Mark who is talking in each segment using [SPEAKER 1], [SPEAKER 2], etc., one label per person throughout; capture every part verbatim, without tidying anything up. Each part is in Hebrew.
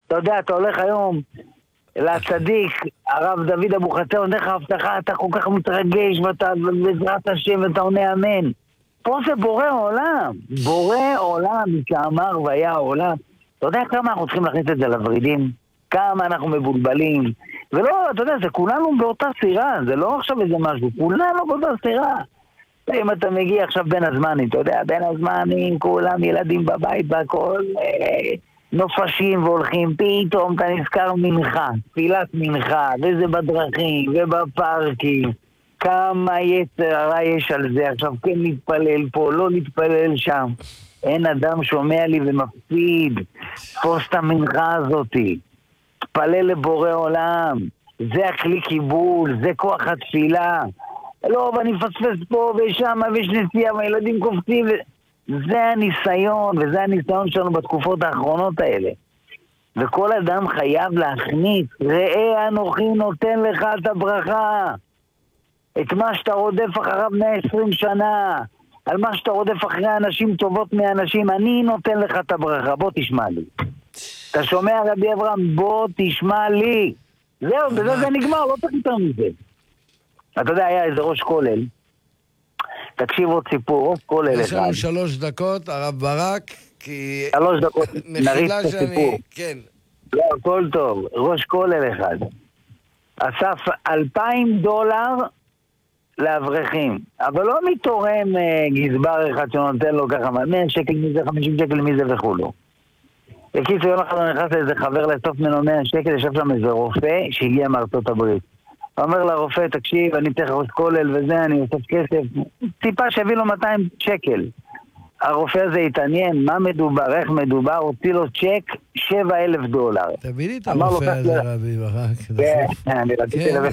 [SPEAKER 1] אתה יודע, אתה הולך היום לצדיק, הרב דוד אבוחצירא, נותן לך הבטחה, אתה כל כך מתרגש, ואתה בעזרת השם, ואתה עונה אמן. פה זה בורא עולם, בורא עולם, שאמר והיה העולם. אתה יודע כמה אנחנו צריכים להכניס את זה לוורידים? כמה אנחנו מבולבלים? ולא, אתה יודע, זה כולנו באותה סירה, זה לא עכשיו איזה משהו, כולנו באותה סירה. אם אתה מגיע עכשיו בין הזמנים, אתה יודע, בין הזמנים, כולם ילדים בבית, והכל אה, נופשים והולכים, פתאום אתה נזכר מנחה, תפילת מנחה, וזה בדרכים, ובפארקים, כמה יצר הרע יש על זה, עכשיו כן נתפלל פה, לא נתפלל שם, אין אדם שומע לי ומפסיד, תפוס את המנחה הזאתי, תפלל לבורא עולם, זה הכלי קיבול, זה כוח התפילה, לא, ואני מפספס פה ושם, ויש נסיעה, והילדים קופצים, ו... זה הניסיון, וזה הניסיון שלנו בתקופות האחרונות האלה. וכל אדם חייב להכניס, ראה אנוכי נותן לך את הברכה, את מה שאתה רודף אחריו מאה ועשרים שנה, על מה שאתה רודף אחרי אנשים טובות מאנשים, אני נותן לך את הברכה, בוא תשמע לי. אתה שומע רבי אברהם, בוא תשמע לי. זהו, בזה זה נגמר, לא צריך יותר מזה. אתה יודע, היה איזה ראש כולל. תקשיב עוד סיפור, ראש כולל אחד.
[SPEAKER 2] יש לנו שלוש דקות, הרב ברק, כי...
[SPEAKER 1] שלוש דקות, נריץ את
[SPEAKER 2] שאני...
[SPEAKER 1] הסיפור.
[SPEAKER 2] כן.
[SPEAKER 1] לא, הכל טוב, ראש כולל אחד. אסף אלפיים דולר לאברכים, אבל לא מתורם אה, גזבר אחד שנותן לו ככה, מאה שקל מזה, חמישים שקל מזה וכולו. בקיצור, יום אחד הוא נכנס לאיזה חבר לאסוף ממנו מאה שקל, ישב שם איזה רופא שהגיע מארצות הברית. הוא אומר לרופא, תקשיב, אני תכף ראש כולל וזה, אני אוסף כסף, טיפה שהביא לו מאתיים שקל. הרופא הזה התעניין, מה מדובר, איך מדובר, הוציא לו צ'ק שבע אלף דולר.
[SPEAKER 2] תביא לי את הרופא הזה, רבי ברק.
[SPEAKER 1] כן, אני רציתי לבד.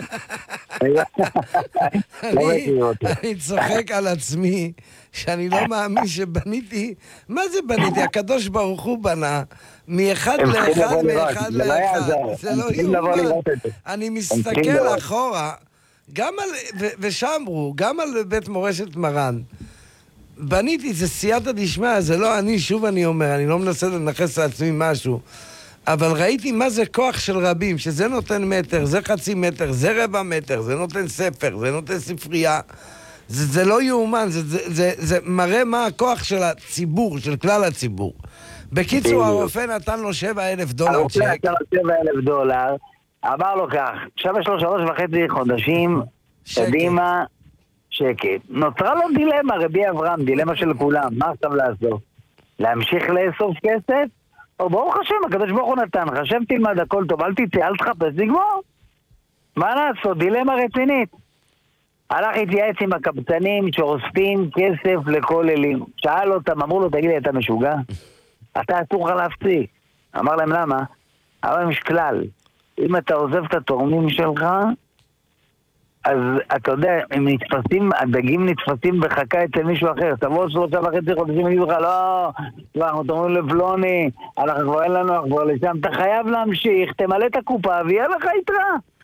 [SPEAKER 2] אני צוחק על עצמי, שאני לא מאמין שבניתי, מה זה בניתי? הקדוש ברוך הוא בנה, מאחד לאחד, מאחד לאחד. זה לא יאומן. אני מסתכל אחורה, גם על, ושמרו, גם על בית מורשת מרן. בניתי, זה סייעתא דשמיא, זה לא אני, שוב אני אומר, אני לא מנסה לנחס לעצמי משהו, אבל ראיתי מה זה כוח של רבים, שזה נותן מטר, זה חצי מטר, זה רבע מטר, זה נותן ספר, זה נותן ספרייה, זה, זה לא יאומן, זה, זה, זה, זה מראה מה הכוח של הציבור, של כלל הציבור. בקיצור, הרופא נתן לו שבע אלף דולר.
[SPEAKER 1] הרופא נתן לו שבע אלף דולר, אמר לו כך, עכשיו יש לו שלוש וחצי חודשים, קדימה, שקט. נוצרה לו דילמה, רבי אברהם, דילמה של כולם. מה עכשיו לעשות? להמשיך לאסוף כסף? או ברוך השם, הקדוש ברוך הוא נתן, חשב תלמד הכל טוב, אל תצא, אל תחפש, נגמור. מה לעשות? דילמה רצינית. הלך התייעץ עם הקבצנים שאוספים כסף לכל אלים. שאל אותם, אמרו לו, תגיד לי, אתה משוגע? אתה אסור לך להפסיק. אמר להם, למה? אבל יש כלל. אם אתה עוזב את התורמים שלך, אז אתה יודע, הם נתפסים, הדגים נתפסים בחכה אצל מישהו אחר. תבוא שלושה וחצי חודשים, יגידו לך, לא, אנחנו תורמים לפלוני, אנחנו כבר אין לנו, אנחנו כבר לשם. אתה חייב להמשיך, תמלא את הקופה, ויהיה לך יתרה.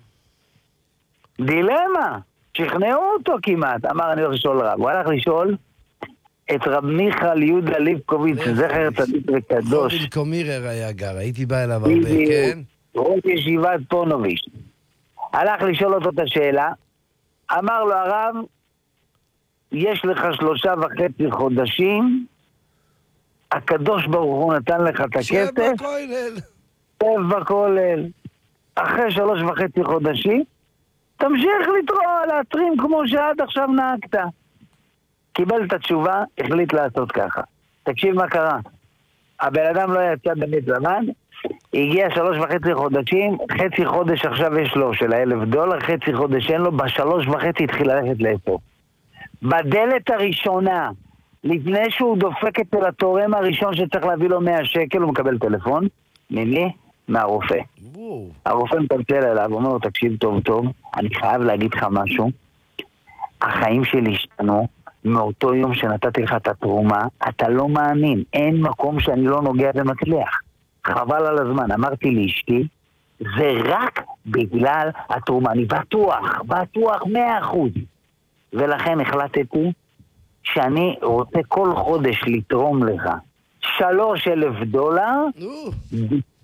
[SPEAKER 1] דילמה. שכנעו אותו כמעט. אמר, אני הולך לשאול רב. הוא הלך לשאול את רב מיכל יהודה ליבקוביץ, זכר צדיק וקדוש.
[SPEAKER 2] חוביל קומירר היה גר, הייתי בא אליו הרבה, כן?
[SPEAKER 1] ראש ישיבת פונוביץ'. הלך לשאול אותו את השאלה, אמר לו הרב, יש לך שלושה וחצי חודשים, הקדוש ברוך הוא נתן לך את הכסף,
[SPEAKER 2] שב בכולל.
[SPEAKER 1] שב בכולל. אחרי שלוש וחצי חודשים, תמשיך לטרוע, להתרים כמו שעד עכשיו נהגת. קיבל את התשובה, החליט לעשות ככה. תקשיב מה קרה. הבן אדם לא יצא באמת זמן, הגיע שלוש וחצי חודשים, חצי חודש עכשיו יש לו של האלף דולר, חצי חודש אין לו, בשלוש וחצי התחיל ללכת לאיפה. בדלת הראשונה, לפני שהוא דופק אצל התורם הראשון שצריך להביא לו מאה שקל, הוא מקבל טלפון, ממי? מהרופא. הרופא מטלצל אליו, אומר לו, תקשיב טוב טוב, אני חייב להגיד לך משהו, החיים שלי השתנו, מאותו יום שנתתי לך את התרומה, אתה לא מאמין, אין מקום שאני לא נוגע ומצליח. חבל על הזמן, אמרתי לאשתי, זה רק בגלל התרומה, אני בטוח, בטוח מאה אחוז. ולכן החלטתי שאני רוצה כל חודש לתרום לך שלוש אלף דולר,